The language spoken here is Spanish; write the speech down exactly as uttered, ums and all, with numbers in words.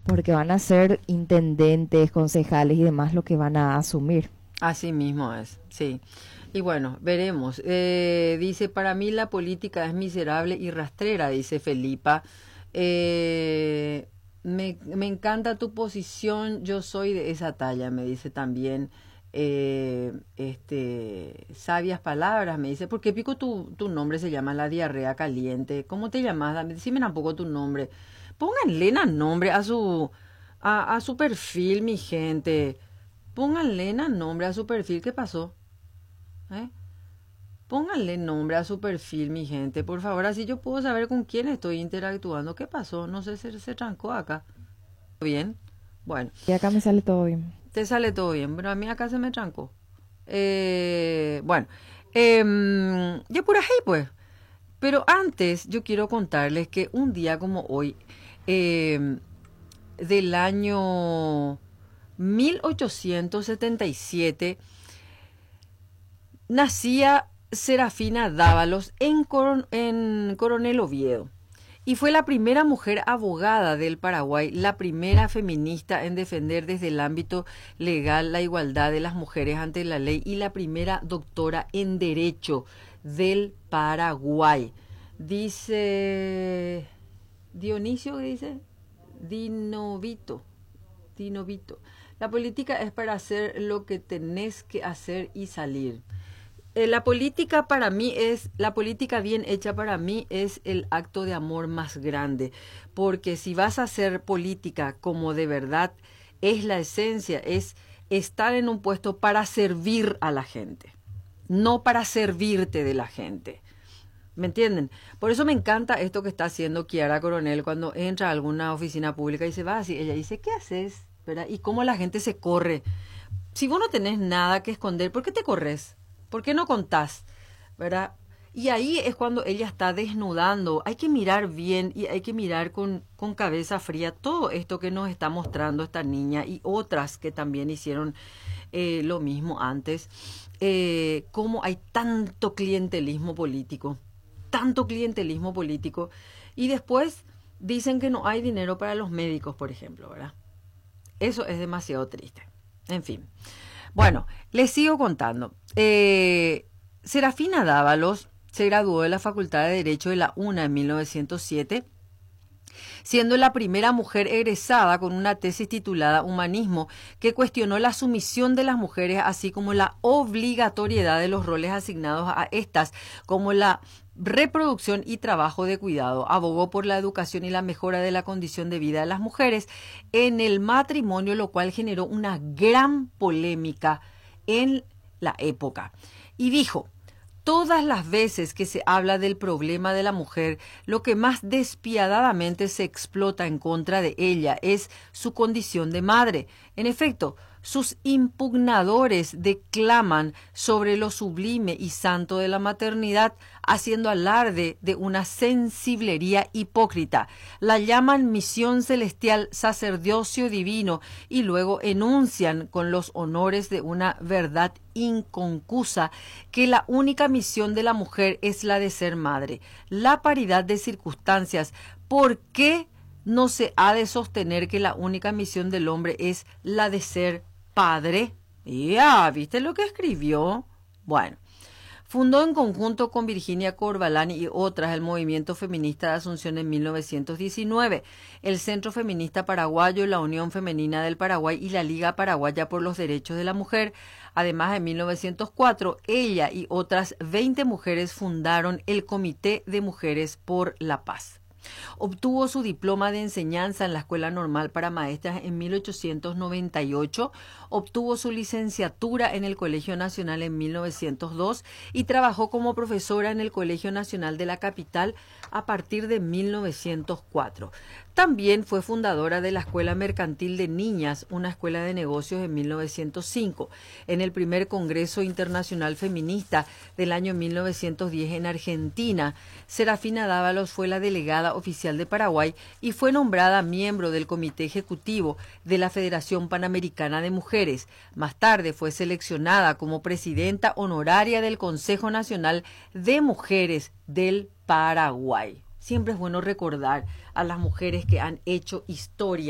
porque van a ser intendentes, concejales y demás lo que van a asumir. Así mismo es, sí. Y bueno, veremos. Eh, dice, para mí la política es miserable y rastrera, dice Felipa. Eh, me, me encanta tu posición, yo soy de esa talla, me dice también. Eh, este, sabias palabras, me dice, ¿por qué pico tu, tu nombre se llama La Diarrea Caliente? ¿Cómo te llamas? Dame- Decime tampoco tu nombre. Pónganle na- nombre a su, a, a su perfil, mi gente. Pónganle na- nombre a su perfil. ¿Qué pasó? ¿Eh? Pónganle nombre a su perfil, mi gente, por favor, así yo puedo saber con quién estoy interactuando. ¿Qué pasó? No sé, se, se trancó acá. ¿Bien? Bueno, Y acá me sale todo bien. te sale todo bien, pero a mí acá se me trancó. Eh, bueno, em, ya por ahí pues. Pero antes yo quiero contarles que un día como hoy, em, del año mil ochocientos setenta y siete, nacía Serafina Dávalos en, Coron en Coronel Oviedo y fue la primera mujer abogada del Paraguay, la primera feminista en defender desde el ámbito legal la igualdad de las mujeres ante la ley y la primera doctora en Derecho del Paraguay. Dice Dionisio, ¿qué dice? Dinovito. Dinovito. La política es para hacer lo que tenés que hacer y salir. Eh, la política para mí es, la política bien hecha para mí es el acto de amor más grande, porque si vas a hacer política como de verdad es la esencia, es estar en un puesto para servir a la gente, no para servirte de la gente. ¿Me entienden? Por eso me encanta esto que está haciendo Kiara Coronel cuando entra a alguna oficina pública y se va así. Ella dice, ¿qué haces? ¿Verdad? Y cómo la gente se corre. Si vos no tenés nada que esconder, ¿por qué te corres? ¿Por qué no contás? ¿Verdad? Y ahí es cuando ella está desnudando. Hay que mirar bien y hay que mirar con, con cabeza fría todo esto que nos está mostrando esta niña y otras que también hicieron eh, lo mismo antes. Eh, cómo hay tanto clientelismo político. Tanto clientelismo político. Y después dicen que no hay dinero para los médicos, por ejemplo, ¿verdad? Eso es demasiado triste. En fin. Bueno, les sigo contando. Eh, Serafina Dávalos se graduó de la Facultad de Derecho de la UNA en mil novecientos siete, siendo la primera mujer egresada con una tesis titulada Humanismo, que cuestionó la sumisión de las mujeres, así como la obligatoriedad de los roles asignados a estas, como la reproducción y trabajo de cuidado. Abogó por la educación y la mejora de la condición de vida de las mujeres en el matrimonio, lo cual generó una gran polémica en la época. Y dijo, todas las veces que se habla del problema de la mujer, lo que más despiadadamente se explota en contra de ella es su condición de madre. En efecto, sus impugnadores declaman sobre lo sublime y santo de la maternidad, haciendo alarde de una sensiblería hipócrita. La llaman misión celestial, sacerdocio divino, y luego enuncian con los honores de una verdad inconcusa que la única misión de la mujer es la de ser madre. La paridad de circunstancias. ¿Por qué no se ha de sostener que la única misión del hombre es la de ser padre? Ya, ¿viste lo que escribió? Bueno. Fundó en conjunto con Virginia Corbalán y otras el Movimiento Feminista de Asunción en mil novecientos diecinueve, el Centro Feminista Paraguayo, la Unión Femenina del Paraguay y la Liga Paraguaya por los Derechos de la Mujer. Además, en mil novecientos cuatro, ella y otras veinte mujeres fundaron el Comité de Mujeres por la Paz. Obtuvo su diploma de enseñanza en la Escuela Normal para Maestras en mil ochocientos noventa y ocho, obtuvo su licenciatura en el Colegio Nacional en mil novecientos dos y trabajó como profesora en el Colegio Nacional de la Capital a partir de mil novecientos cuatro. También fue fundadora de la Escuela Mercantil de Niñas, una escuela de negocios en mil novecientos cinco. En el primer Congreso Internacional Feminista del año mil novecientos diez en Argentina, Serafina Dávalos fue la delegada oficial de Paraguay y fue nombrada miembro del Comité Ejecutivo de la Federación Panamericana de Mujeres. Más tarde fue seleccionada como presidenta honoraria del Consejo Nacional de Mujeres del Paraguay. Siempre es bueno recordar a las mujeres que han hecho historia